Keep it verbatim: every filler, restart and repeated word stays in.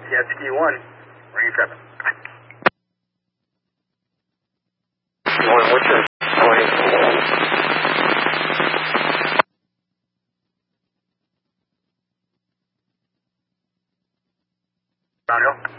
Jet Ski one, range seven. One, what's your point? Downhill.